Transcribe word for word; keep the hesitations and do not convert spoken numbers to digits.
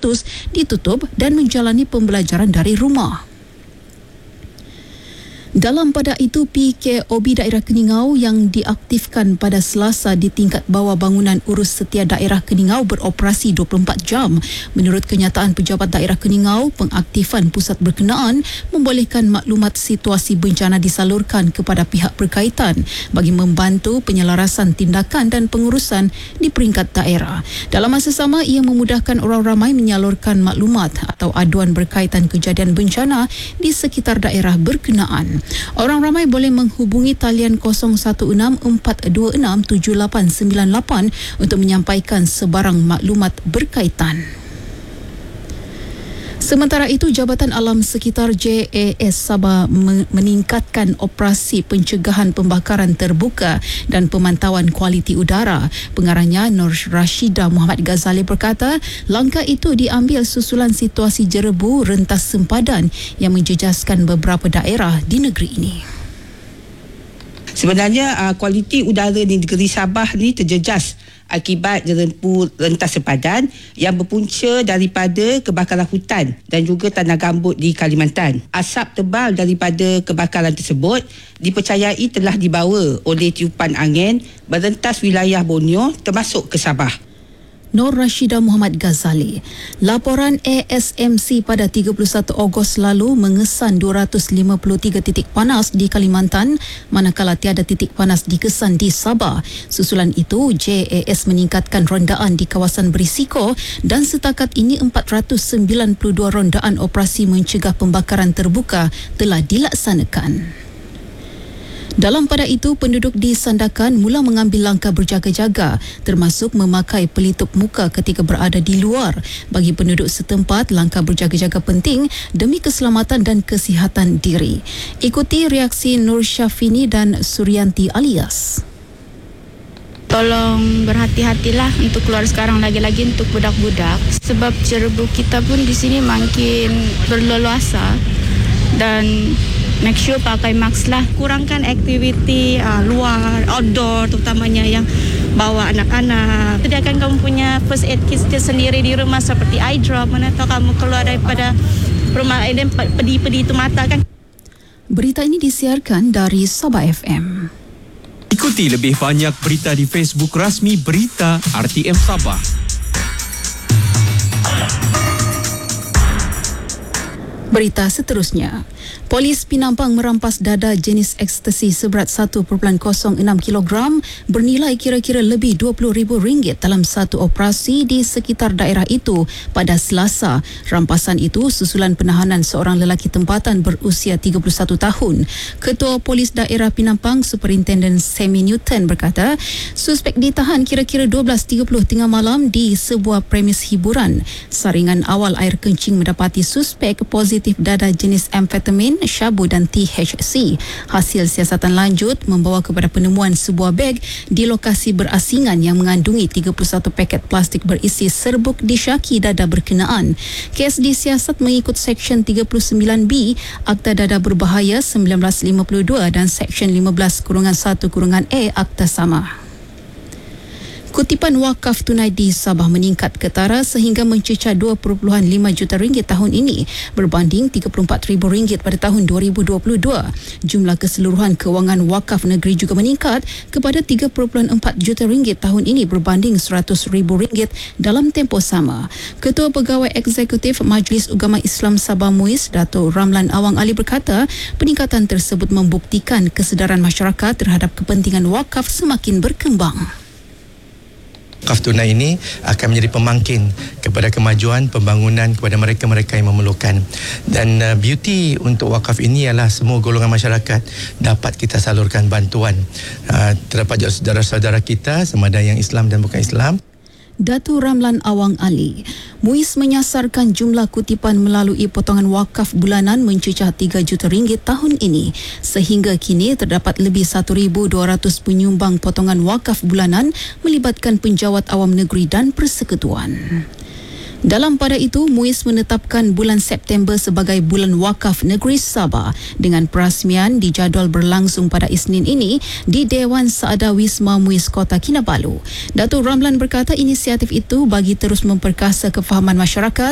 ratus ditutup dan menjalani pembelajaran dari rumah. Dalam pada itu, P K O B Daerah Keningau yang diaktifkan pada Selasa di tingkat bawah bangunan urus setia Daerah Keningau beroperasi dua puluh empat jam. Menurut kenyataan Pejabat Daerah Keningau, pengaktifan pusat berkenaan membolehkan maklumat situasi bencana disalurkan kepada pihak berkaitan bagi membantu penyelarasan tindakan dan pengurusan di peringkat daerah. Dalam masa sama, ia memudahkan orang ramai menyalurkan maklumat atau aduan berkaitan kejadian bencana di sekitar daerah berkenaan. Orang ramai boleh menghubungi talian kosong satu enam empat dua enam tujuh lapan sembilan lapan untuk menyampaikan sebarang maklumat berkaitan. Sementara itu, Jabatan Alam Sekitar J A S Sabah meningkatkan operasi pencegahan pembakaran terbuka dan pemantauan kualiti udara. Pengarahnya Nur Rashida Muhammad Ghazali berkata, langkah itu diambil susulan situasi jerebu rentas sempadan yang menjejaskan beberapa daerah di negeri ini. Sebenarnya uh, kualiti udara di negeri Sabah ni terjejas akibat jerempu rentas sempadan yang berpunca daripada kebakaran hutan dan juga tanah gambut di Kalimantan. Asap tebal daripada kebakaran tersebut dipercayai telah dibawa oleh tiupan angin merentas wilayah Borneo termasuk ke Sabah. Nur Rashida Muhammad Ghazali. Laporan A S M C pada tiga puluh satu Ogos lalu mengesan dua ratus lima puluh tiga titik panas di Kalimantan, manakala tiada titik panas dikesan di Sabah. Susulan itu, J A S meningkatkan rondaan di kawasan berisiko dan setakat ini empat ratus sembilan puluh dua rondaan operasi mencegah pembakaran terbuka telah dilaksanakan. Dalam pada itu, penduduk di Sandakan mula mengambil langkah berjaga-jaga, termasuk memakai pelitup muka ketika berada di luar. Bagi penduduk setempat, langkah berjaga-jaga penting demi keselamatan dan kesihatan diri. Ikuti reaksi Nur Syafini dan Suryanti Alias. Tolong berhati-hatilah untuk keluar sekarang, lagi-lagi untuk budak-budak. Sebab jerebu kita pun di sini makin berleluasa dan make sure pakai mask lah. Kurangkan aktiviti uh, luar, outdoor terutamanya yang bawa anak-anak. Sediakan kamu punya first aid kit sendiri di rumah seperti eye drop. Mana tahu kamu keluar daripada rumah dan pedi-pedi itu mata kan. Berita ini disiarkan dari Sabah F M. Ikuti lebih banyak berita di Facebook rasmi Berita R T M Sabah. Berita seterusnya. Polis Pinampang merampas dada jenis ekstasi seberat satu perpuluhan kosong enam kilogram bernilai kira-kira lebih dua puluh ribu ringgit dalam satu operasi di sekitar daerah itu pada Selasa. Rampasan itu susulan penahanan seorang lelaki tempatan berusia tiga puluh satu tahun. Ketua Polis Daerah Pinampang, Superintenden Sammy Newton berkata, suspek ditahan kira-kira dua belas tiga puluh tengah malam di sebuah premis hiburan. Saringan awal air kencing mendapati suspek positif dada jenis amfetamin, syabu dan T H C. Hasil siasatan lanjut membawa kepada penemuan sebuah beg di lokasi berasingan yang mengandungi tiga puluh satu paket plastik berisi serbuk disyaki dada berkenaan. Kes disiasat mengikut Seksyen tiga puluh sembilan B Akta Dada Berbahaya seribu sembilan ratus lima puluh dua dan Seksyen lima belas satu A Akta Sama. Kutipan wakaf tunai di Sabah meningkat ketara sehingga mencecah dua perpuluhan lima juta ringgit tahun ini berbanding tiga puluh empat ribu ringgit pada tahun dua ribu dua puluh dua. Jumlah keseluruhan kewangan wakaf negeri juga meningkat kepada tiga perpuluhan empat juta ringgit tahun ini berbanding seratus ribu ringgit dalam tempoh sama. Ketua Pegawai Eksekutif Majlis Ugama Islam Sabah MUIS, Dato' Ramlan Awang Ali berkata, peningkatan tersebut membuktikan kesedaran masyarakat terhadap kepentingan wakaf semakin berkembang. Wakaf tunai ini akan menjadi pemangkin kepada kemajuan pembangunan kepada mereka-mereka yang memerlukan. Dan uh, beauty untuk wakaf ini ialah semua golongan masyarakat dapat kita salurkan bantuan. Uh, terdapat saudara-saudara kita sama ada yang Islam dan bukan Islam. Dato' Ramlan Awang Ali. MUIS menyasarkan jumlah kutipan melalui potongan wakaf bulanan mencecah tiga juta ringgit tahun ini. Sehingga kini terdapat lebih satu ribu dua ratus penyumbang potongan wakaf bulanan melibatkan penjawat awam negeri dan persekutuan. Dalam pada itu, MUIS menetapkan bulan September sebagai bulan wakaf negeri Sabah dengan perasmian dijadual berlangsung pada Isnin ini di Dewan Saada Wisma MUIS Kota Kinabalu. Dato' Ramlan berkata inisiatif itu bagi terus memperkasa kefahaman masyarakat